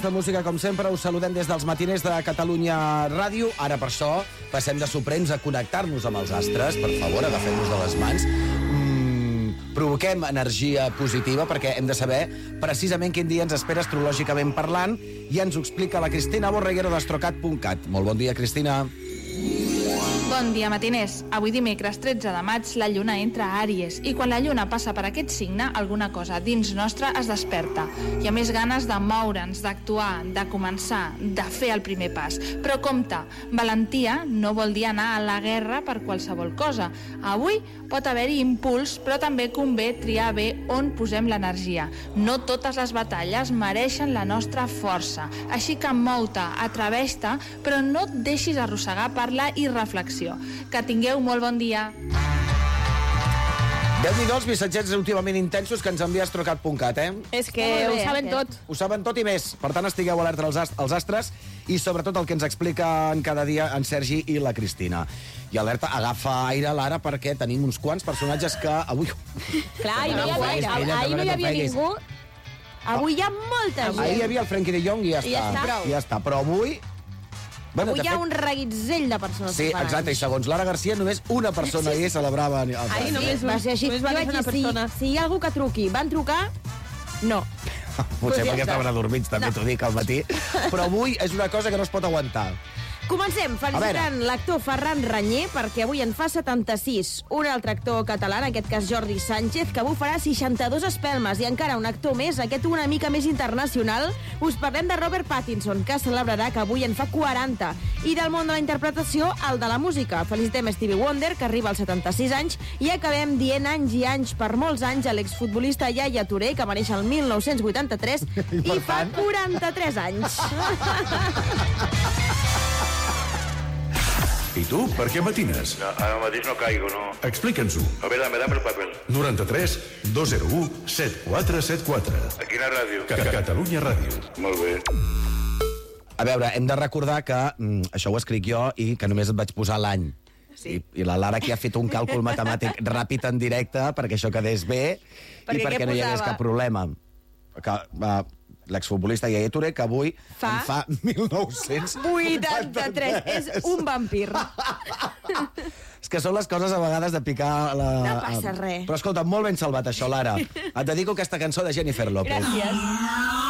De música, com sempre, us saludem des dels matiners de Catalunya Ràdio. Ara, per això, passem de Suprems a connectar-nos amb els astres. Per favor, agafem-nos de les mans. Provoquem energia positiva perquè hem de saber precisament quin dia ens espera astrològicament parlant i ens ho explica la Cristina Borreguero d'Astrocat.cat. Molt bon dia, Cristina. Bon dia, matiners. Avui dimecres 13 de maig la lluna entra a Àries i quan la lluna passa per aquest signe alguna cosa dins nostre es desperta. Hi ha més ganes de moure'ns, d'actuar, de començar, de fer el primer pas. Però compte, valentia no vol dir anar a la guerra per qualsevol cosa. Avui pot haver-hi impuls, però també convé triar bé on posem l'energia. No totes les batalles mereixen la nostra força. Així que mou-te, atreveix-te, però no et deixis arrossegar per la irreflexió. Que tingueu molt bon dia. Déu-n'hi-do els missatgets últimament intensos que ens envia Astrocat.cat, És que ho saben tot. Ho saben tot i més. Per tant, estigueu alerta als astres i sobretot el que ens expliquen cada dia en Sergi i la Cristina. I alerta, agafa aire, Lara, perquè tenim uns quants personatges que avui... Clar, ahir no hi havia ningú. Avui hi ha molta gent. Ahir hi havia el Frenkie de Jong i ja està. Però avui... Bueno, avui hi ha un reguitzell de persones. Sí, exacte, i segons Lara Garcia només una persona hi celebrava el Ahir només va ser així. Si hi ha algú que truqui, van trucar? No. Potser perquè estaven adormits, també t'ho dic, al matí. Però avui és una cosa que no es pot aguantar. Comencem felicitant l'actor Ferran Ranyer perquè avui en fa 76. Un altre actor català, en aquest cas Jordi Sánchez, que avui farà 62 espelmes. I encara un actor més, aquest una mica més internacional. Us parlem de Robert Pattinson, que celebrarà que avui en fa 40. I del món de la interpretació, el de la música. Felicitem Stevie Wonder, que arriba als 76 anys. I acabem dient anys i anys, per molts anys, a l'exfutbolista Yaya Touré, que va néixer el 1983 i fa 43 anys. I tu, per què matines? No, ara mateix no caigo, no. Explica'ns-ho. A veure, dame el papel. 93 201 7474. A quina ràdio? Catalunya Ràdio. Molt bé. A veure, hem de recordar que això ho escric jo i que només et vaig posar l'any. Sí. I la Lara aquí ha fet un càlcul matemàtic ràpid en directe perquè això quedés bé i perquè no hi hagués cap problema. L'exfutbolista Yaya Touré, que avui en fa 1983. És un vampir. És que són les coses a vegades de picar la... No passa res. Però escolta, molt ben salvat això, Lara. Et dedico aquesta cançó de Jennifer López. Gràcies.